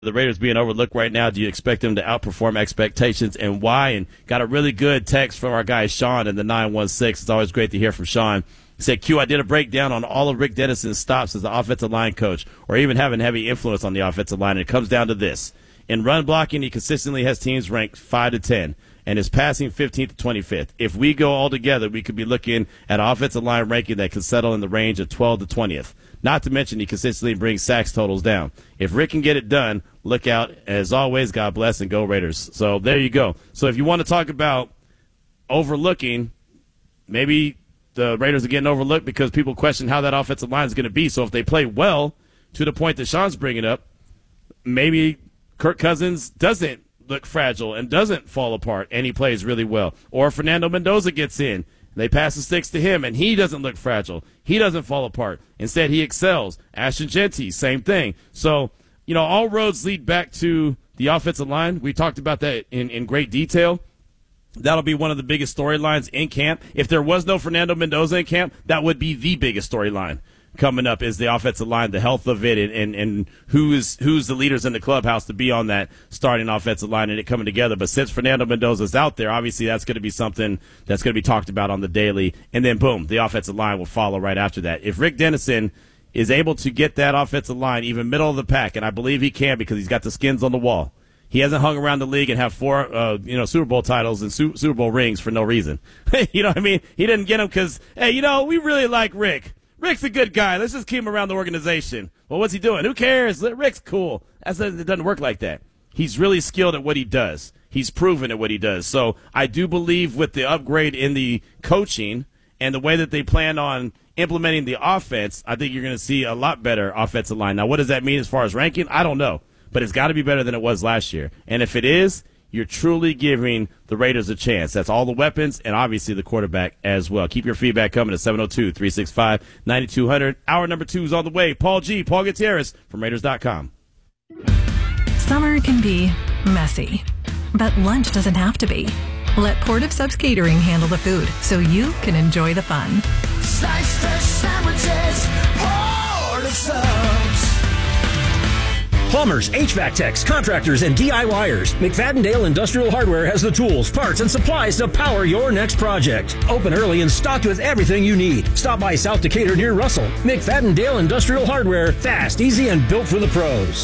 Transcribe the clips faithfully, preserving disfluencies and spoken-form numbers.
the Raiders being overlooked right now? Do you expect them to outperform expectations, and why? And got a really good text from our guy Sean in the nine one six. It's always great to hear from Sean. He said, Q, I did a breakdown on all of Rick Dennison's stops as the offensive line coach, or even having heavy influence on the offensive line, and it comes down to this. In run blocking, he consistently has teams ranked five to ten, and is passing fifteenth to twenty-fifth. If we go all together, we could be looking at an offensive line ranking that could settle in the range of twelve to twentieth. Not to mention he consistently brings sacks totals down. If Rick can get it done, look out. As always, God bless and go Raiders. So there you go. So if you want to talk about overlooking, maybe the Raiders are getting overlooked because people question how that offensive line is going to be. So if they play well, to the point that Sean's bringing up, maybe Kirk Cousins doesn't look fragile and doesn't fall apart, and he plays really well. Or Fernando Mendoza gets in. They pass the sticks to him, and he doesn't look fragile. He doesn't fall apart. Instead, he excels. Ashton Jeanty, same thing. So, you know, all roads lead back to the offensive line. We talked about that in, in great detail. That'll be one of the biggest storylines in camp. If there was no Fernando Mendoza in camp, that would be the biggest storyline coming up, is the offensive line, the health of it, and, and, and who is, who's the leaders in the clubhouse to be on that starting offensive line and it coming together. But since Fernando Mendoza's out there, obviously that's going to be something that's going to be talked about on the daily. And then, boom, the offensive line will follow right after that. If Rick Dennison is able to get that offensive line even middle of the pack, and I believe he can because he's got the skins on the wall. He hasn't hung around the league and have four, uh, you know, Super Bowl titles and Su- Super Bowl rings for no reason. You know what I mean? He didn't get them because, hey, you know, we really like Rick. Rick's a good guy. Let's just keep him around the organization. Well, what's he doing? Who cares? Rick's cool. That's, it doesn't work like that. He's really skilled at what he does. He's proven at what he does. So I do believe with the upgrade in the coaching and the way that they plan on implementing the offense, I think you're going to see a lot better offensive line. Now, what does that mean as far as ranking? I don't know. But it's got to be better than it was last year. And if it is, you're truly giving the Raiders a chance. That's all the weapons and obviously the quarterback as well. Keep your feedback coming at seven oh two, three six five, nine two zero zero. Hour number two is on the way. Paul G., Paul Gutierrez from Raiders dot com. Summer can be messy, but lunch doesn't have to be. Let Port of Subs Catering handle the food so you can enjoy the fun. Slice fresh sandwiches, Port of Subs. Plumbers, H V A C techs, contractors, and DIYers. McFadden-Dale Industrial Hardware has the tools, parts, and supplies to power your next project. Open early and stocked with everything you need. Stop by South Decatur near Russell. McFadden-Dale Industrial Hardware. Fast, easy, and built for the pros.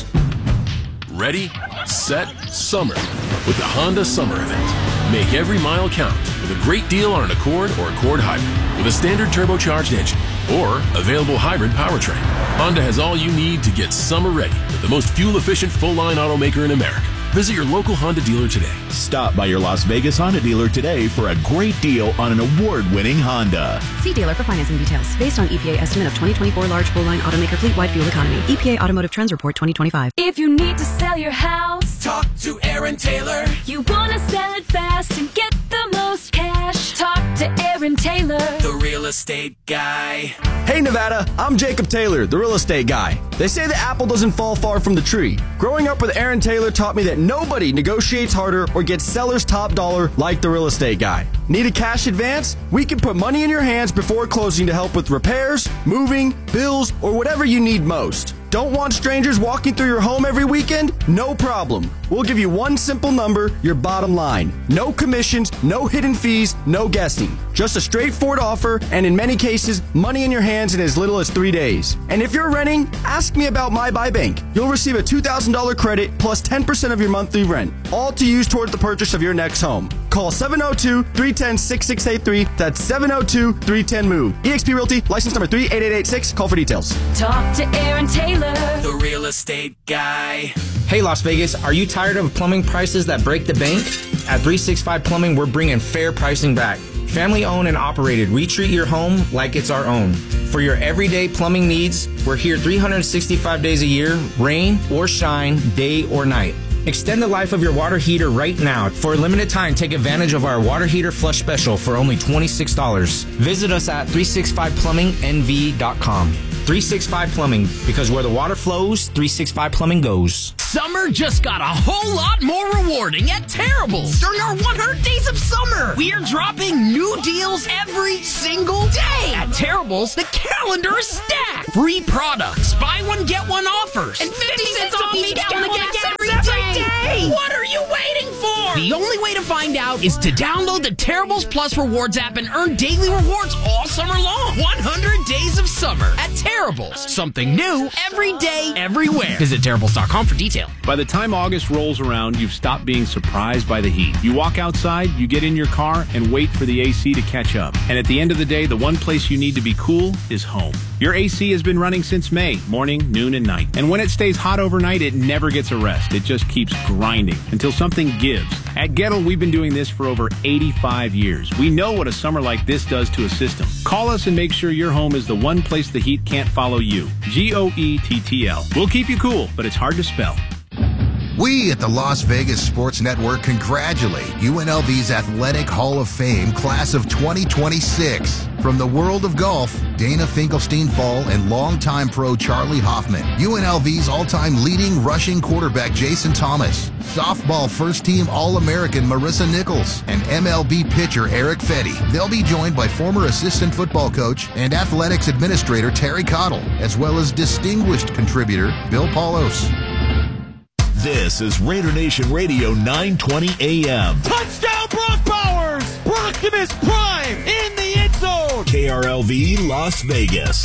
Ready, set, summer with the Honda Summer Event. Make every mile count with a great deal on an Accord or Accord Hybrid with a standard turbocharged engine or available hybrid powertrain. Honda has all you need to get summer ready with the most fuel-efficient full-line automaker in America. Visit your local Honda dealer today. Stop by your Las Vegas Honda dealer today for a great deal on an award-winning Honda. See dealer for financing details. Based on E P A estimate of twenty twenty-four large full-line automaker fleet-wide fuel economy. E P A Automotive Trends Report twenty twenty-five. If you need to sell your house, talk to Aaron Taylor. You want to sell it fast and get the most cash. Talk to Aaron Taylor, the real estate guy. Hey Nevada, I'm Jacob Taylor, the real estate guy. They say the apple doesn't fall far from the tree. Growing up with Aaron Taylor taught me that nobody negotiates harder or gets seller's top dollar like the real estate guy. Need a cash advance? We can put money in your hands before closing to help with repairs, moving, bills, or whatever you need most. Don't want strangers walking through your home every weekend? No problem. We'll give you one simple number, your bottom line. No commissions, no hidden fees, no guessing. Just a straightforward offer, and in many cases, money in your hands in as little as three days. And if you're renting, ask me about My Buy Bank. You'll receive a two thousand dollars credit plus ten percent of your monthly rent, all to use toward the purchase of your next home. Call seven oh two, three one oh, six six eight three. That's seven oh two, three one oh, MOVE. eXp Realty, license number three eight eight eight six. Call for details. Talk to Aaron Taylor, the real estate guy. Hey Las Vegas, are you tired of plumbing prices that break the bank? At three sixty-five Plumbing, we're bringing fair pricing back. Family owned and operated, we treat your home like it's our own. For your everyday plumbing needs, we're here three hundred sixty-five days a year, rain or shine, day or night. Extend the life of your water heater right now. For a limited time, take advantage of our water heater flush special for only twenty-six dollars. Visit us at three sixty-five plumbing N V dot com. three sixty-five Plumbing, because where the water flows, three sixty-five Plumbing goes. Summer just got a whole lot more rewarding at Terrible's. During our one hundred Days of Summer, we're dropping new deals every single day. At Terrible's, the calendar is stacked. Free products, buy one, get one offers, and fifty cents off each gallon of gas every day. What are you waiting for? The only way to find out is to download the Terrible's Plus Rewards app and earn daily rewards all summer long. one hundred Days of Summer at Terrible's. Something new every day, everywhere. Visit Terrible's dot com for details. By the time August rolls around, you've stopped being surprised by the heat. You walk outside, you get in your car, and wait for the A C to catch up. And at the end of the day, the one place you need to be cool is home. Your A C has been running since May, morning, noon, and night. And when it stays hot overnight, it never gets a rest. It just keeps grinding until something gives. At Gettle, we've been doing this for over eighty-five years. We know what a summer like this does to a system. Call us and make sure your home is the one place the heat can't follow you. G O E T T L. We'll keep you cool, but it's hard to spell. We at the Las Vegas Sports Network congratulate U N L V's Athletic Hall of Fame class of twenty twenty-six. From the world of golf, Dana Finkelstein-Fall and longtime pro Charlie Hoffman, U N L V's all-time leading rushing quarterback Jason Thomas, softball first-team All-American Marissa Nichols, and M L B pitcher Eric Fetty. They'll be joined by former assistant football coach and athletics administrator Terry Cottle, as well as distinguished contributor Bill Paulos. This is Raider Nation Radio nine twenty A M. Touchdown Brock Bowers! Optimus Prime in the end zone! K R L V Las Vegas.